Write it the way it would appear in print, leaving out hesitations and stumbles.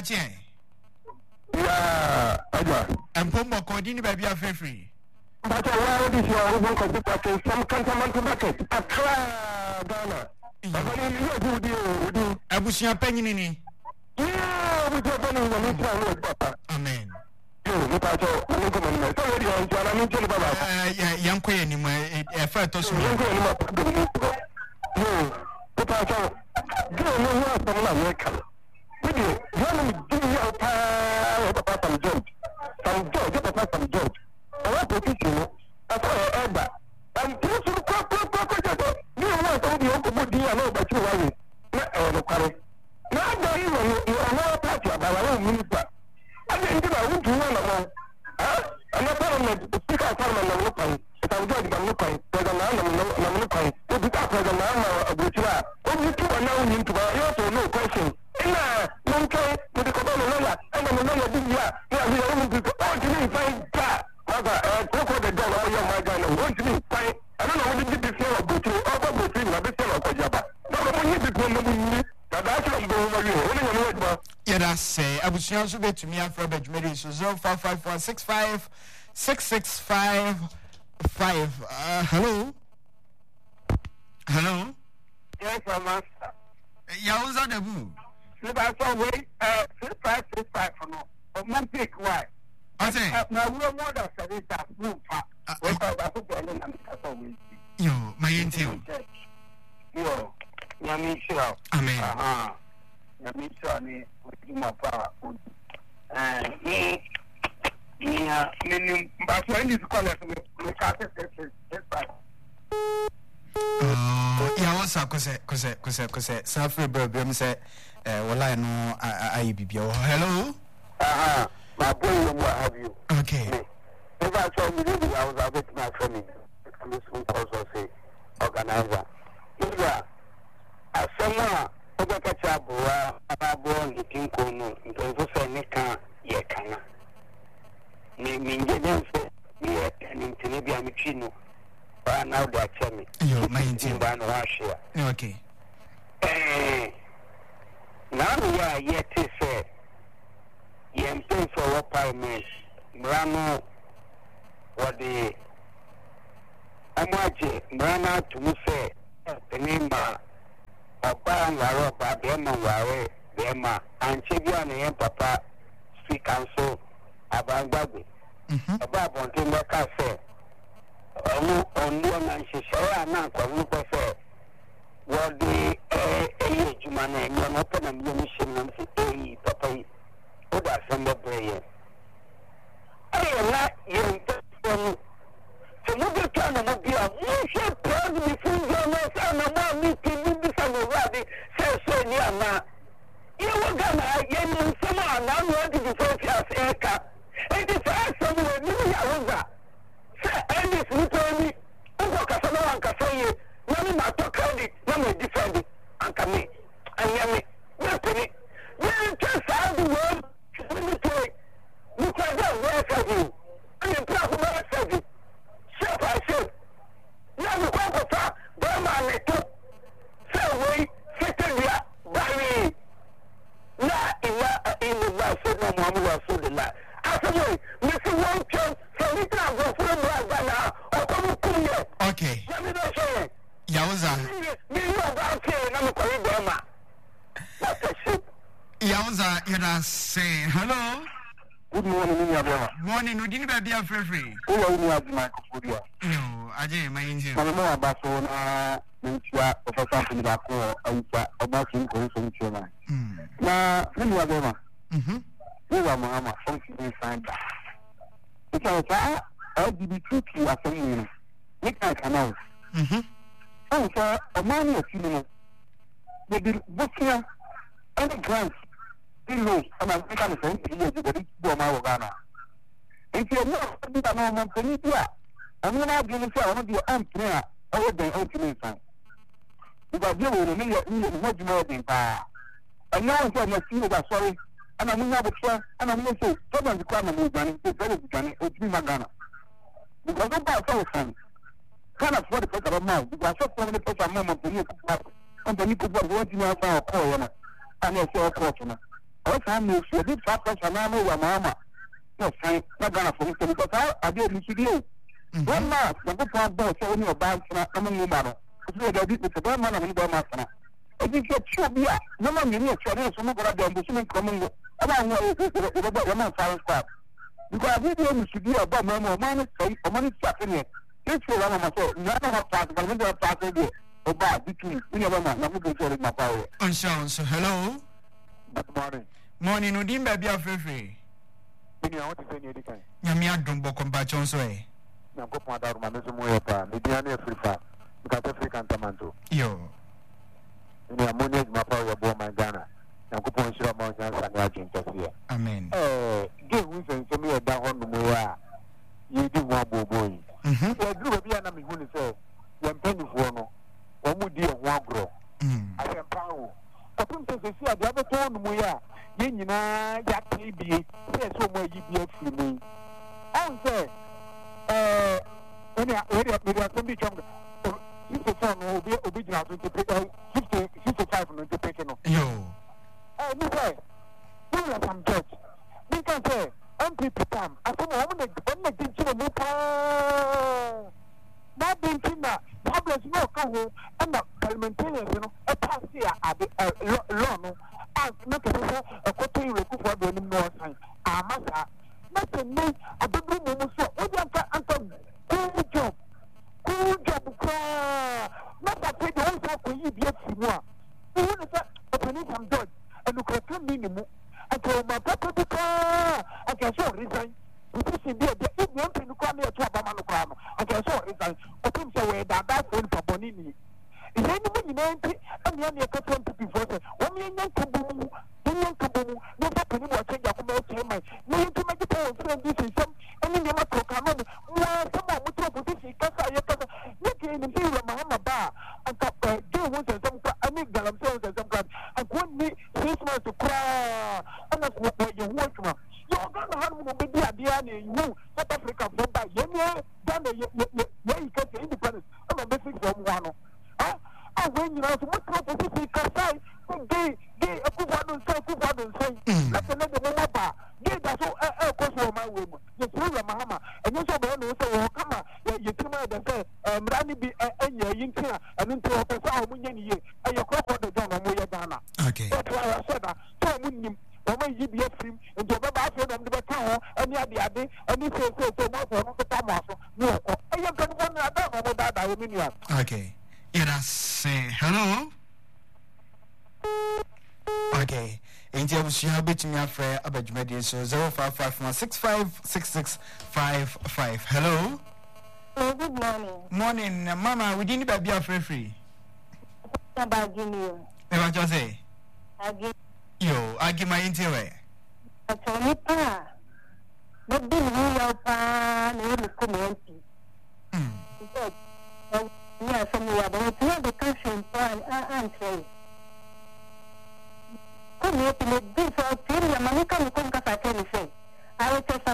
Kache. Yeah, and Pombo Cordini baby are free. But why this your own computer some cantonment market? A try, Ghana. Abusia Penny. Yeah, we don't know Papa. Amen. Young Queen, my first to no, Papa, go no from America. With you, you do your power, some judge. Some judge, some judge. I want to teach you. That's all I ever. And this will come. You want to be able to do a lot, but you worry. Now, you are not party about our own minister. I didn't give a wood to one of them. I'm not parliament, the speaker of parliament of Lupai. If I'm going to Lupai, there's a man of Lupai. To be up as a man of Buchra. When you two are now into my also no question. No care with the Common lawyer, and I'm a lawyer this year. Yeah, we are only people. Oh, to me, fine car. Mother, Coco the dog, oh, yeah, my guy. What to me, fine. I don't know what you did before. Go to over the thing, I've been telling Kojaba. No, when you become me. Yeah, that's I would say also to me after Benjamin so 055465 6655. Hello. Hello. Yes, master. Yeah, who's on the boo? If I saw way 6565 for no. But man pick why? I say now we're more than 7 times move fast. Yo, my intel. Yo. Yamisha. Amen. Yamisha ni my power. But when you call it, we can't yeah, what's up? Cause Safri Burberry say, well, I know I be hello. My boy, what have you? Okay. If I saw me, I was out with my family. This will also say, organizer. Yeah. As someone who got a chabua, I born the king corner, and also say, Nika, Yakana. Meaning, yet, and in Tenebia Michino. But now they are telling me. You mind you, Russia. Okay. Now we are yet to say, Yam pay for what parliament, Brano, what the Amaje, Brana to say, the name. Oba ngaro ba bema ngare bema anchebia ne papa speak council abangbagbe oba bonte meka se onu na nhihye na akwaru ko se wo de ejuma na enyo no pe na mi shim na se papa yi o da sembe breye na yen so mo be try na mo bia mo she proud me fun yo no sa na mo mi ti ni bi sa no rabi se ni ama ye wo ga na ye ni sama na no di di so fias eka e di fa so mo ni ya wo ga se any ni to ni o go ka so na anka so ye na ni ma to credit na me defend anka me anya me na to ni ye just how the world ni to ni ko ga wo ka di ani pra ko ma sa di I said, now the Papa, Burma, so we sit in the Barry. La in the Russell, no Mamma so the la. After way, Mr. Wonton, so we can go for a banana or come to okay. Let me know, sir. Yawza. Me about here, and I'm calling Burma. That's a ship. Yawza, you're saying hello. Good morning, Brother. Morning, we didn't be a free. Oh, you have my computer. No, I didn't mind you. I'm not about to Professor Anthony Bako, about him going from China. Now, when you are there, you are Mamma, something inside that. Because LGBT to a family, make I can know. Oh, sir, a man of you, they be booking any grants. And I'm thinking of saying, the Boma Ghana. If you're not, I don't know, Montenegro. I'm not going to say, I want your own prayer over the ultimate time. Because you will need much more than that. And now I'm going to see that, sorry, and I'm not sure, and I'm not sure, someone to come and move money, to tell you, Johnny, or to be Magana. Because I'm about to say, can't afford the first of a month, because I saw the first of a moment to you, and the people want to know how to call, and I saw a question. Also, I'm no sure this factor and I'm over Mama. No, fine, not gonna for him because I did this video. One man, the book of both, so only a bad coming in battle. So they did with the man and the master. I think it's true, yeah. No one in here, so there's some other than the swimming coming. I don't know about your man, Fire Squad. Because I didn't should be about my money, or money stuck in it. This will run on myself. None of our parts, but never part of it. About between, we never mind, I'm going to my power. So hello. Good morning. Morning, Udim, baby, of free. I want to say anything. Yamia don't book on Bachon's way. Now go for that, my Mr. Moyapa, Mediana Frifa, because African Tamanto. Yo. In the ammonia, my power aboard my Ghana. Now go for sure about Janssen and Argent here. Amen. Give Wilson to me a down on the Moya. You do one boy. I grew up here, and I'm going to say, when penny for no, or would dear one grow. I am power. I think to see the other town Moya, Yina, Yak TB, says so much you be a free me. I say, when I can be young, 64 will be original 55 on the picking. Yo. Me say, you are some judge. Me can say, I'm people come. I think I'm going to get you a new that being Tina, Pablo's no go and the parliamentarians, a pass here at the law, as not a copy recoup for the more sign. I must have nothing me. I don't know so. What you can cool job, not a pretty also for you, yet, Simua. You want to say, opening some judge, and look at the minimum. I told my papa, I can show resign. If you be if you want to come here to Abamano, I can show resign. Open so where that phone for Bonini. Is anyone in anything? And the only person to be voted. One million to boom, no company will change your commercial. No, you to make it all friend. This is some, and in the macro canon. Someone would talk with this. Casa, look in the field of Mahama and do what some, I make themselves as some club. And one me 6 months to cry. And that's what you want to. You're going to have to be a Diana, you, South Africa, from by Yenya, done the you can say independence. I'm a basic from one. I when you know, what proposition can say, gay, a good one say, let's let the Mama, gay, that's all, course, my woman. You through the Mahama, and you saw the say, come on, you tell me that say, Rani be a year, and into a person, and your crop of the John Moya Dana. Okay. That's why I said that. So, when you be a free, and you have asked them to town, and you have the idea, and you say, so much for the Thomas. No, I am going to know that I mean, okay. Yes, hello. Okay. India was your bit me afraid about Jumedi, so 055656655. Hello. Good morning. Morning, Mama. We didn't be free. About Junior. Never just say. Yo, I give my interview. I told me, Pa. But then you are no community. Yes, and we are going to have the country and trade. Come here to make this out. Tell your money come to come to say. I will tell